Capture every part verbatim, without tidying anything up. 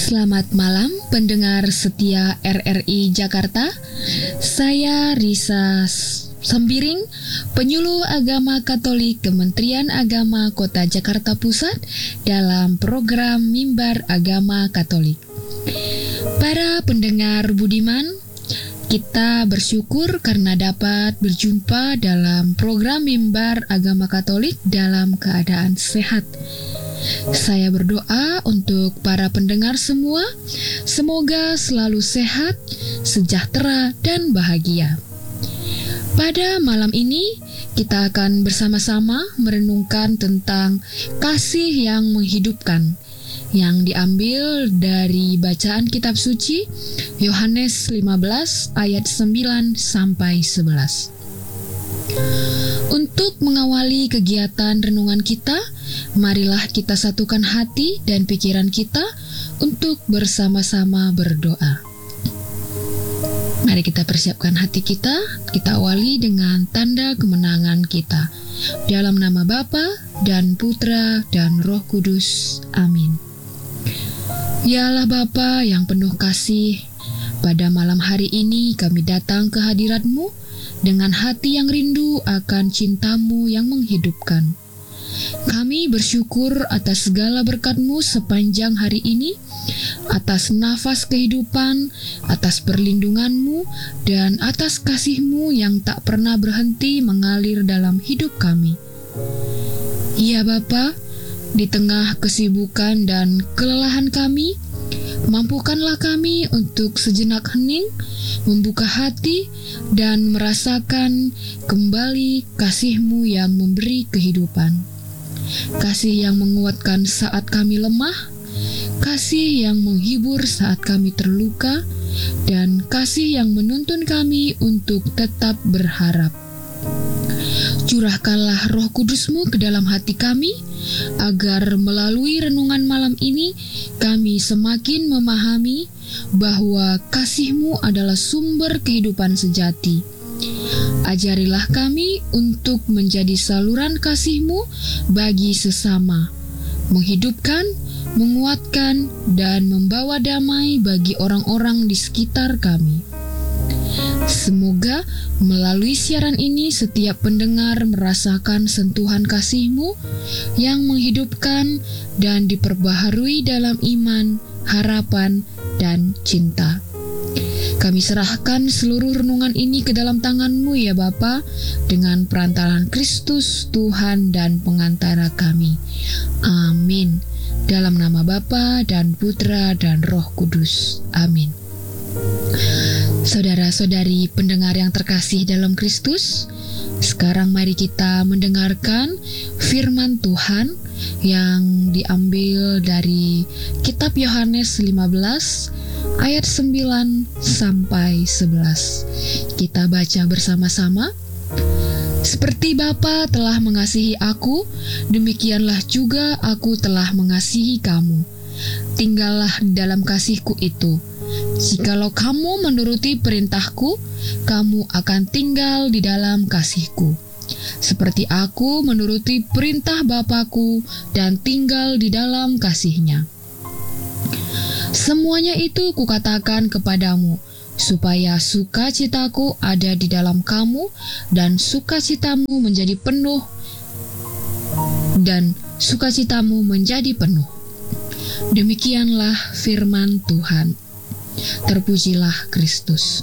Selamat malam pendengar setia R R I Jakarta. Saya Risa Sembiring, penyuluh agama Katolik Kementerian Agama Kota Jakarta Pusat dalam program Mimbar Agama Katolik. Para pendengar budiman, kita bersyukur karena dapat berjumpa dalam program Mimbar Agama Katolik dalam keadaan sehat. Saya berdoa untuk para pendengar semua, semoga selalu sehat, sejahtera, dan bahagia. Pada malam ini, kita akan bersama-sama merenungkan tentang kasih yang menghidupkan, yang diambil dari bacaan kitab suci Yohanes lima belas ayat sembilan sampai sebelas. Untuk mengawali kegiatan renungan kita, marilah kita satukan hati dan pikiran kita untuk bersama-sama berdoa. Mari kita persiapkan hati kita, kita awali dengan tanda kemenangan kita. Dalam nama Bapa dan Putra dan Roh Kudus. Amin. Ya Allah Bapa yang penuh kasih, pada malam hari ini kami datang ke hadirat-Mu dengan hati yang rindu akan cinta-Mu yang menghidupkan. Kami bersyukur atas segala berkat-Mu sepanjang hari ini, atas nafas kehidupan, atas perlindungan-Mu, dan atas kasih-Mu yang tak pernah berhenti mengalir dalam hidup kami. Ya Bapa, di tengah kesibukan dan kelelahan kami, mampukanlah kami untuk sejenak hening, membuka hati, dan merasakan kembali kasih-Mu yang memberi kehidupan. Kasih yang menguatkan saat kami lemah, kasih yang menghibur saat kami terluka, dan kasih yang menuntun kami untuk tetap berharap. Curahkanlah Roh Kudus-Mu ke dalam hati kami, agar melalui renungan malam ini kami semakin memahami bahwa kasih-Mu adalah sumber kehidupan sejati. Ajarilah kami untuk menjadi saluran kasih-Mu bagi sesama, menghidupkan, menguatkan, dan membawa damai bagi orang-orang di sekitar kami. Semoga melalui siaran ini setiap pendengar merasakan sentuhan kasih-Mu yang menghidupkan dan diperbaharui dalam iman, harapan, dan cinta. Kami serahkan seluruh renungan ini ke dalam tangan-Mu ya Bapa, dengan perantaraan Kristus, Tuhan dan pengantara kami. Amin. Dalam nama Bapa dan Putra dan Roh Kudus. Amin. Saudara-saudari pendengar yang terkasih dalam Kristus, sekarang mari kita mendengarkan firman Tuhan yang diambil dari kitab Yohanes lima belas ayat sembilan sampai sebelas. Kita baca bersama-sama. Seperti Bapa telah mengasihi aku, demikianlah juga aku telah mengasihi kamu. Tinggallah di dalam kasih-Ku itu. Jikalau kamu menuruti perintah-Ku, kamu akan tinggal di dalam kasih-Ku. Seperti aku menuruti perintah Bapa-Ku dan tinggal di dalam kasih-Nya. Semuanya itu kukatakan kepadamu, supaya sukacitaku ada di dalam kamu, dan sukacitamu menjadi penuh, dan sukacitamu menjadi penuh. Demikianlah firman Tuhan. Terpujilah Kristus.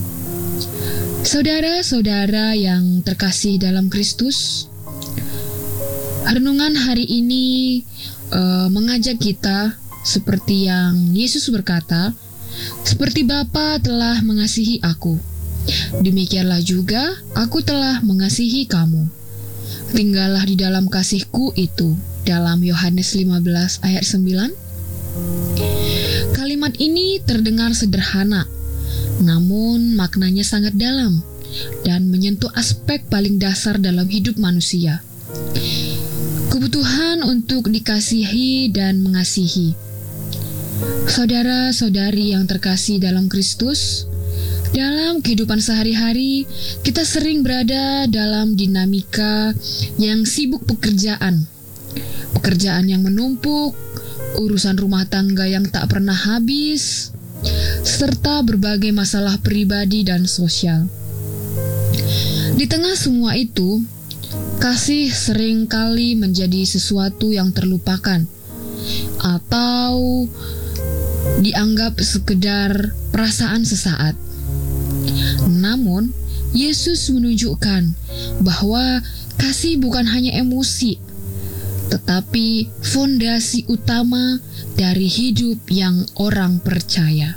Saudara-saudara yang terkasih dalam Kristus, renungan hari ini uh, mengajak kita seperti yang Yesus berkata, seperti Bapa telah mengasihi aku, demikianlah juga aku telah mengasihi kamu. Tinggallah di dalam kasih-Ku itu, dalam Yohanes lima belas ayat sembilan. Kalimat ini terdengar sederhana, namun maknanya sangat dalam dan menyentuh aspek paling dasar dalam hidup manusia. Kebutuhan untuk dikasihi dan mengasihi. Saudara-saudari yang terkasih dalam Kristus, dalam kehidupan sehari-hari kita sering berada dalam dinamika yang sibuk pekerjaan. Pekerjaan yang menumpuk, urusan rumah tangga yang tak pernah habis, serta berbagai masalah pribadi dan sosial. Di tengah semua itu, kasih seringkali menjadi sesuatu yang terlupakan atau dianggap sekedar perasaan sesaat. Namun, Yesus menunjukkan bahwa kasih bukan hanya emosi, tetapi fondasi utama dari hidup yang orang percaya.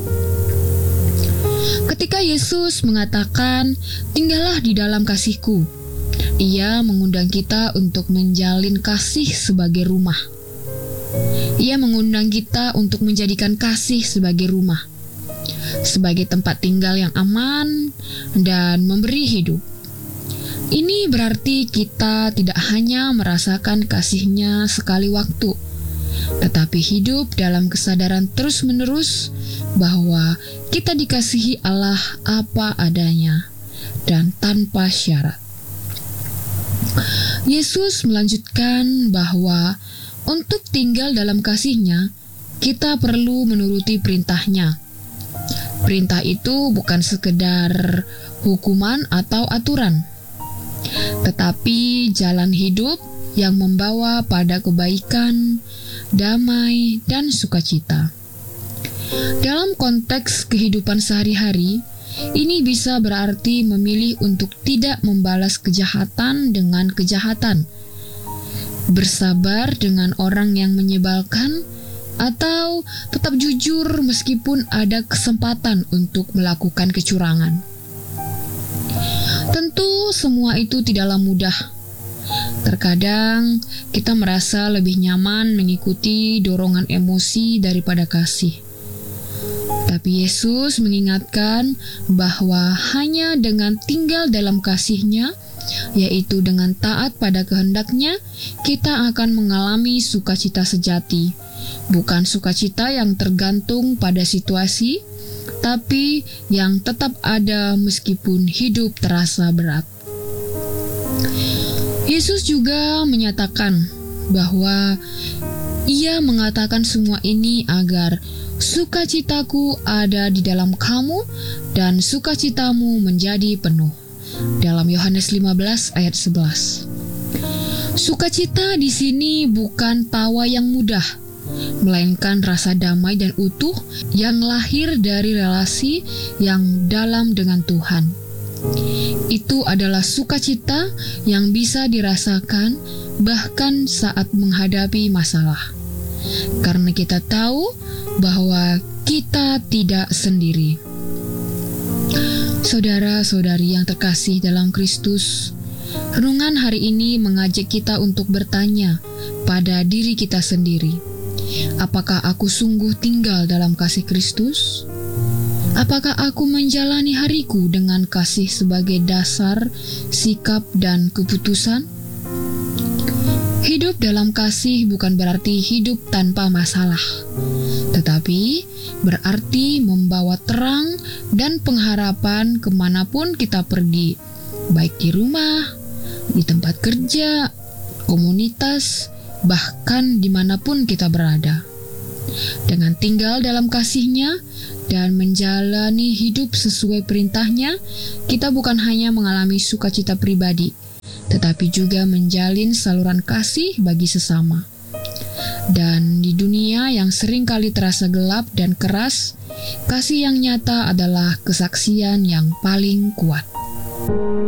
Ketika Yesus mengatakan, "Tinggallah di dalam kasih-Ku," Ia mengundang kita untuk menjalin kasih sebagai rumah. Ia mengundang kita untuk menjadikan kasih sebagai rumah, sebagai tempat tinggal yang aman dan memberi hidup. Ini berarti kita tidak hanya merasakan kasih-Nya sekali waktu, tetapi hidup dalam kesadaran terus-menerus bahwa kita dikasihi Allah apa adanya dan tanpa syarat. Yesus melanjutkan bahwa untuk tinggal dalam kasih-Nya, kita perlu menuruti perintah-Nya. Perintah itu bukan sekedar hukuman atau aturan, tetapi jalan hidup yang membawa pada kebaikan, damai, dan sukacita. Dalam konteks kehidupan sehari-hari, ini bisa berarti memilih untuk tidak membalas kejahatan dengan kejahatan, bersabar dengan orang yang menyebalkan, atau tetap jujur meskipun ada kesempatan untuk melakukan kecurangan. Tentu semua itu tidaklah mudah. Terkadang kita merasa lebih nyaman mengikuti dorongan emosi daripada kasih. Tapi Yesus mengingatkan bahwa hanya dengan tinggal dalam kasih-Nya, yaitu dengan taat pada kehendak-Nya, kita akan mengalami sukacita sejati. Bukan sukacita yang tergantung pada situasi, tapi yang tetap ada meskipun hidup terasa berat. Yesus juga menyatakan bahwa Ia mengatakan semua ini agar sukacitaku ada di dalam kamu dan sukacitamu menjadi penuh. Dalam Yohanes lima belas ayat sebelas. Sukacita di sini bukan tawa yang mudah, melainkan rasa damai dan utuh yang lahir dari relasi yang dalam dengan Tuhan. Itu adalah sukacita yang bisa dirasakan bahkan saat menghadapi masalah, karena kita tahu bahwa kita tidak sendiri. Saudara-saudari yang terkasih dalam Kristus, renungan hari ini mengajak kita untuk bertanya pada diri kita sendiri, apakah aku sungguh tinggal dalam kasih Kristus? Apakah aku menjalani hariku dengan kasih sebagai dasar, sikap, dan keputusan? Hidup dalam kasih bukan berarti hidup tanpa masalah, tetapi berarti membawa terang dan pengharapan kemanapun kita pergi, baik di rumah, di tempat kerja, komunitas, bahkan dimanapun kita berada. Dengan tinggal dalam kasih-Nya dan menjalani hidup sesuai perintah-Nya, kita bukan hanya mengalami sukacita pribadi, tetapi juga menjalin saluran kasih bagi sesama. Dan di dunia yang sering kali terasa gelap dan keras, kasih yang nyata adalah kesaksian yang paling kuat.